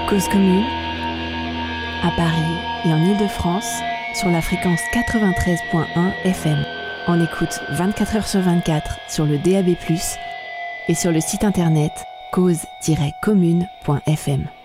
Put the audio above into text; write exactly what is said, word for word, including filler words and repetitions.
Cause commune, à Paris et en Île-de-France, sur la fréquence quatre-vingt-treize virgule un F M. On écoute vingt-quatre heures sur vingt-quatre sur le D A B plus, et sur le site internet cause tiret commune point F M.